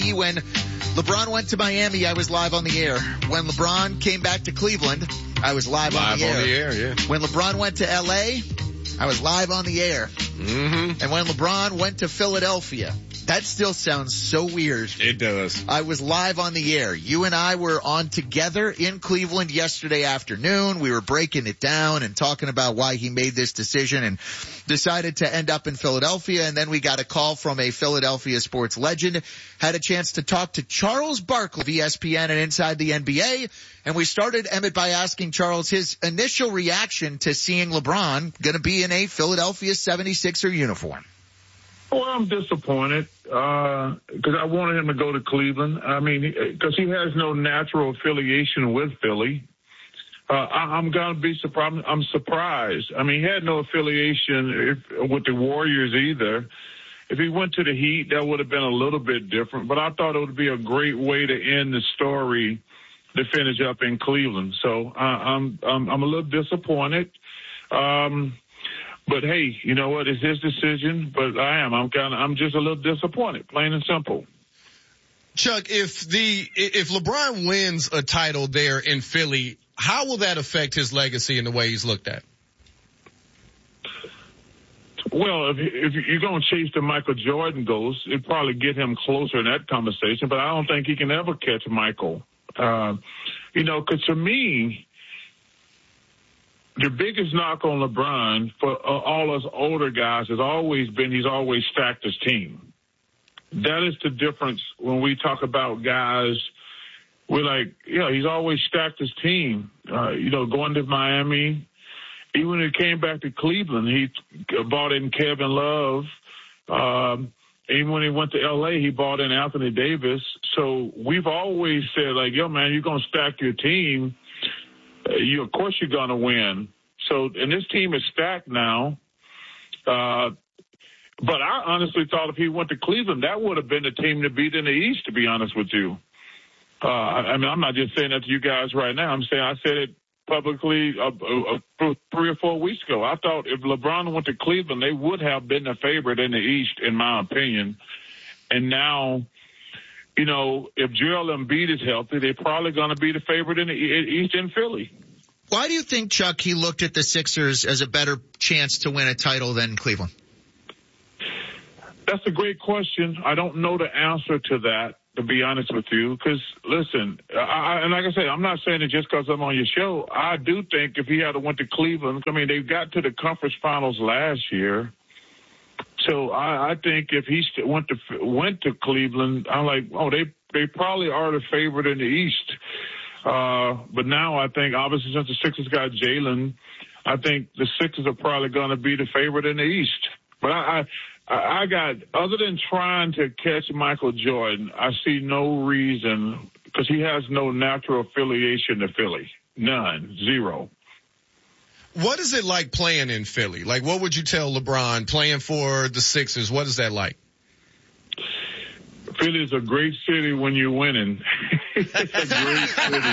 me. When LeBron went to Miami, I was live on the air. When LeBron came back to Cleveland, I was live on the air. Yeah. When LeBron went to L.A., I was live on the air. Mm-hmm. And when LeBron went to Philadelphia, that still sounds so weird. It does. I was live on the air. You and I were on together in Cleveland yesterday afternoon. We were breaking it down and talking about why he made this decision and decided to end up in Philadelphia. And then we got a call from a Philadelphia sports legend, had a chance to talk to Charles Barkley of ESPN and Inside the NBA. And we started, Emmett, by asking Charles his initial reaction to seeing LeBron going to be in a Philadelphia 76er uniform. Well, I'm disappointed because I wanted him to go to Cleveland. I mean, because he has no natural affiliation with Philly. I'm going to be surprised. I'm surprised. I mean, he had no affiliation with the Warriors either. If he went to the Heat, that would have been a little bit different. But I thought it would be a great way to end the story to finish up in Cleveland. So I'm a little disappointed. But hey, you know what? It's his decision. But I'm just a little disappointed, plain and simple. Chuck, if LeBron wins a title there in Philly, how will that affect his legacy and the way he's looked at? Well, if you're going to chase the Michael Jordan ghost, it'd probably get him closer in that conversation. But I don't think he can ever catch Michael. Because to me, the biggest knock on LeBron for all us older guys has always been he's always stacked his team. That is the difference when we talk about guys. We're like, he's always stacked his team. Going to Miami, even when he came back to Cleveland, he bought in Kevin Love. Even when he went to L.A., he bought in Anthony Davis. So we've always said, like, yo, man, you're going to stack your team. Of course you're going to win. So, and this team is stacked now. But I honestly thought if he went to Cleveland, that would have been the team to beat in the East, to be honest with you. I'm not just saying that to you guys right now. I'm saying I said it publicly 3 or 4 weeks ago. I thought if LeBron went to Cleveland, they would have been the favorite in the East, in my opinion. And now, if Joel Embiid is healthy, they're probably going to be the favorite in the East in Philly. Why do you think, Chuck, he looked at the Sixers as a better chance to win a title than Cleveland? That's a great question. I don't know the answer to that, to be honest with you. Because, listen, and like I say, I'm not saying it just because I'm on your show. I do think if he had went to Cleveland, I mean, they got to the conference finals last year. So I think if he went to Cleveland, I'm like, they probably are the favorite in the East. But now I think, obviously, since the Sixers got Jalen, I think the Sixers are probably going to be the favorite in the East. But I got, other than trying to catch Michael Jordan, I see no reason, because he has no natural affiliation to Philly. None. Zero. What is it like playing in Philly? Like, what would you tell LeBron playing for the Sixers? What is that like? Philly is a great city when you're winning. It's a great city.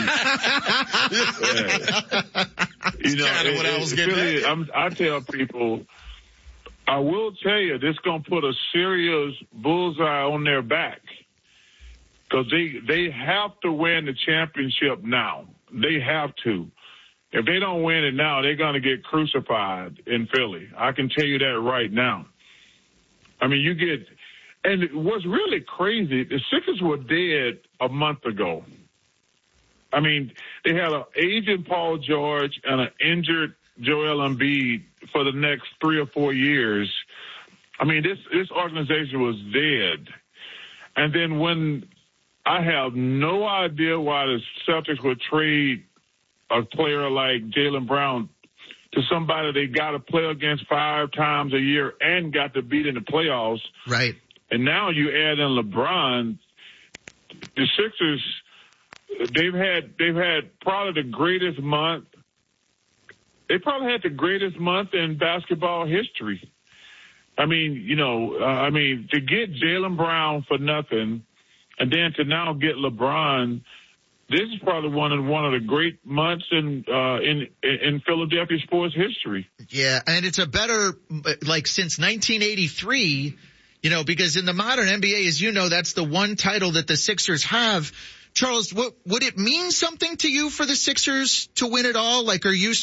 That's kind of what I was getting Philly, at. I tell people, I will tell you, this is going to put a serious bullseye on their back, because they have to win the championship now. They have to. If they don't win it now, they're going to get crucified in Philly. I can tell you that right now. I mean, and what's really crazy, the Sixers were dead a month ago. I mean, they had an aging Paul George and an injured Joel Embiid for the next 3 or 4 years. I mean, this organization was dead. And then when I have no idea why the Celtics would trade a player like Jaylen Brown to somebody they got to play against 5 times a year and got to beat in the playoffs. Right. And now you add in LeBron. The Sixers, they've had probably the greatest month. They probably had the greatest month in basketball history. I mean, to get Jaylen Brown for nothing, and then to now get LeBron, this is probably one of the great months in Philadelphia sports history. Yeah, and it's a better, like, since 1983, You know, because in the modern NBA, as you know, that's the one title that the Sixers have. Charles, would it mean something to you for the Sixers to win it all? Like, do you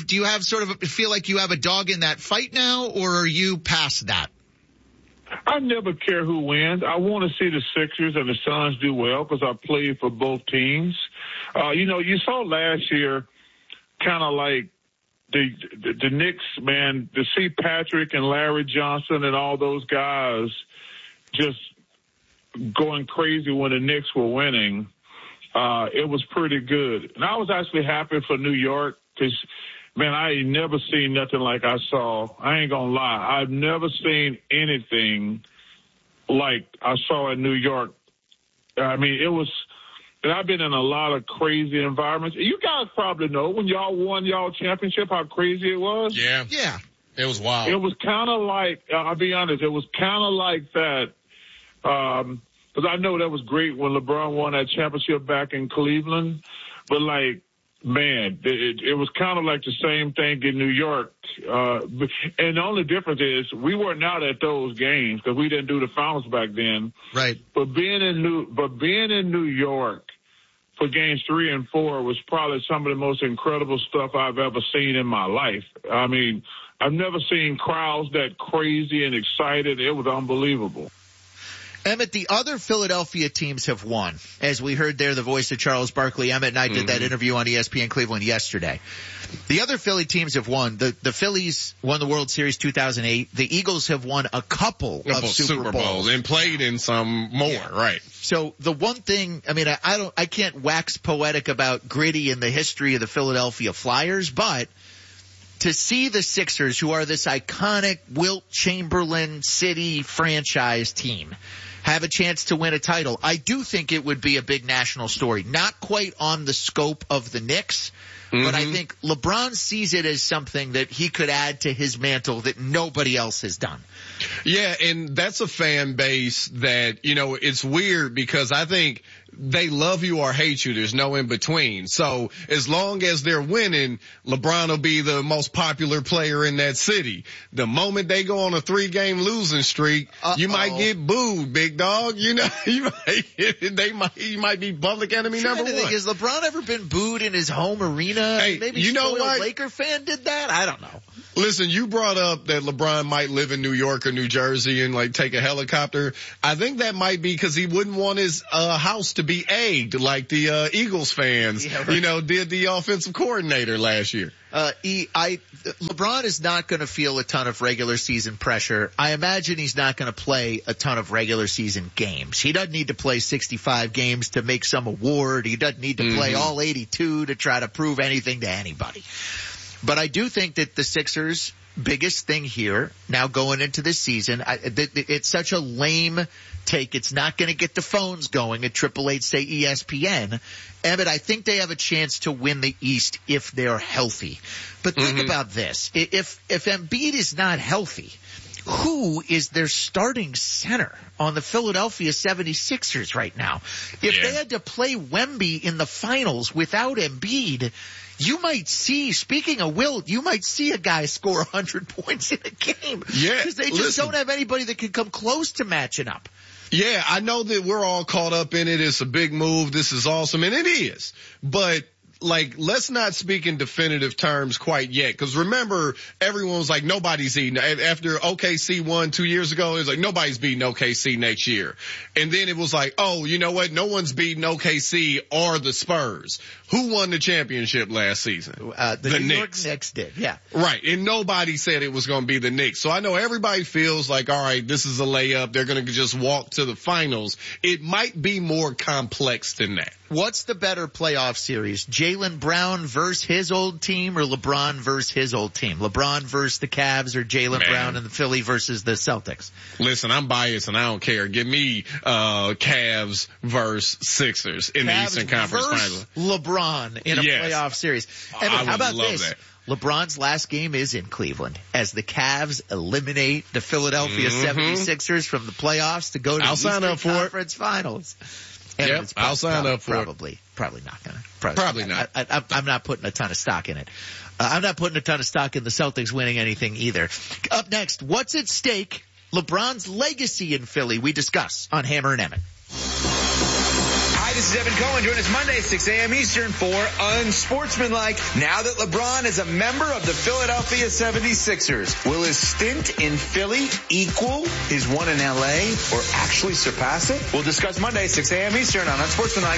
feel like you have a dog in that fight now, or are you past that? I never care who wins. I want to see the Sixers and the Suns do well because I played for both teams. You saw last year kind of like the Knicks, man, to see Patrick and Larry Johnson and all those guys just going crazy when the Knicks were winning. It was pretty good. And I was actually happy for New York because, man, I ain't never seen nothing like I saw. I ain't going to lie. I've never seen anything like I saw in New York. I mean, it was, and I've been in a lot of crazy environments. You guys probably know when y'all won y'all championship how crazy it was. Yeah. It was wild. It was kind of like, I'll be honest, it was kind of like that. Because I know that was great when LeBron won that championship back in Cleveland. But, like, man, it was kind of like the same thing in New York. And the only difference is we weren't out at those games because we didn't do the finals back then. Right. But being in New York for games 3 and 4 was probably some of the most incredible stuff I've ever seen in my life. I mean, I've never seen crowds that crazy and excited. It was unbelievable. Emmett, the other Philadelphia teams have won. As we heard there, the voice of Charles Barkley. Emmett and I did that interview on ESPN Cleveland yesterday. The other Philly teams have won. The Phillies won the World Series 2008. The Eagles have won a couple of Super Bowls and played in some more, right? So the one thing, I mean, I can't wax poetic about Gritty and the history of the Philadelphia Flyers, but to see the Sixers, who are this iconic Wilt Chamberlain City franchise team, have a chance to win a title, I do think it would be a big national story. Not quite on the scope of the Knicks, but I think LeBron sees it as something that he could add to his mantle that nobody else has done. Yeah, and that's a fan base that, it's weird because I think they love you or hate you. There's no in between. So as long as they're winning, LeBron will be the most popular player in that city. The moment they go on a 3-game losing streak, you might get booed, big dog. You might be public enemy number one. Has LeBron ever been booed in his home arena? Hey, maybe you know a what? Laker fan did that? I don't know. Listen, you brought up that LeBron might live in New York or New Jersey and take a helicopter. I think that might be because he wouldn't want his house to be egged like the Eagles fans, did the offensive coordinator last year. LeBron is not going to feel a ton of regular season pressure. I imagine he's not going to play a ton of regular season games. He doesn't need to play 65 games to make some award. He doesn't need to play all 82 to try to prove anything to anybody. But I do think that the Sixers' biggest thing here, now going into this season, it's such a lame take. It's not going to get the phones going at 888 say ESPN. Emmett, I think they have a chance to win the East if they're healthy. But think about this. If Embiid is not healthy, who is their starting center on the Philadelphia 76ers right now? If they had to play Wemby in the finals without Embiid, you might see, speaking of Wilt, you might see a guy score 100 points in a game. Yeah. Because they just don't have anybody that can come close to matching up. Yeah, I know that we're all caught up in it. It's a big move. This is awesome. And it is. But let's not speak in definitive terms quite yet. Because remember, everyone was like, nobody's eating. After OKC won 2 years ago, it was like, nobody's beating OKC next year. And then it was like, oh, you know what? No one's beating OKC or the Spurs. Who won the championship last season? The New York Knicks did, yeah. Right. And nobody said it was going to be the Knicks. So I know everybody feels like, all right, this is a layup. They're going to just walk to the finals. It might be more complex than that. What's the better playoff series? Jaylen Brown versus his old team or LeBron versus his old team? LeBron versus the Cavs or Jaylen Brown and the Philly versus the Celtics? Listen, I'm biased and I don't care. Give me Cavs versus Sixers in the Eastern Conference Finals. LeBron in a playoff series. And how about this? That. LeBron's last game is in Cleveland as the Cavs eliminate the Philadelphia 76ers from the playoffs to go to the Eastern Conference Finals. Yep, I'll sign up for it. Probably not going to. Probably not. I'm not putting a ton of stock in it. I'm not putting a ton of stock in the Celtics winning anything either. Up next, what's at stake? LeBron's legacy in Philly. We discuss on Hammer and Emmett. Hi, this is Evan Cohen. Join us Monday, 6 a.m. Eastern for Unsportsmanlike. Now that LeBron is a member of the Philadelphia 76ers, will his stint in Philly equal his one in L.A. or actually surpass it? We'll discuss Monday, 6 a.m. Eastern on Unsportsmanlike.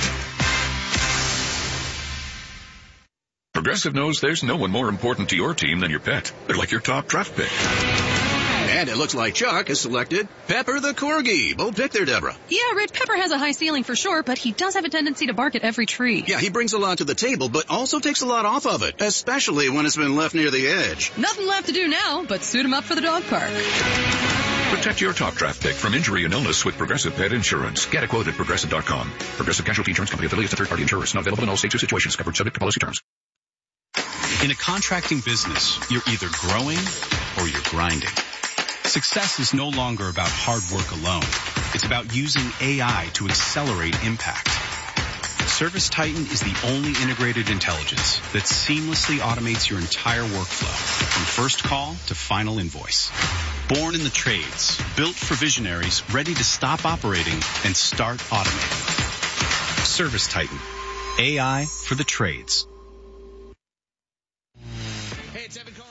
Progressive knows there's no one more important to your team than your pet. They're like your top draft pick. And it looks like Chuck has selected Pepper the Corgi. Bold pick there, Deborah. Yeah, Rich, Pepper has a high ceiling for sure, but he does have a tendency to bark at every tree. Yeah, he brings a lot to the table, but also takes a lot off of it, especially when it's been left near the edge. Nothing left to do now but suit him up for the dog park. Protect your top draft pick from injury and illness with Progressive Pet Insurance. Get a quote at Progressive.com. Progressive Casualty Insurance Company affiliates to third-party insurers. Not available in all states or situations. Covered subject to policy terms. In a contracting business, you're either growing or you're grinding. Success is no longer about hard work alone. It's about using AI to accelerate impact. ServiceTitan is the only integrated intelligence that seamlessly automates your entire workflow, from first call to final invoice. Born in the trades, built for visionaries ready to stop operating and start automating. ServiceTitan, AI for the trades. Hey, it's Evan Cohen.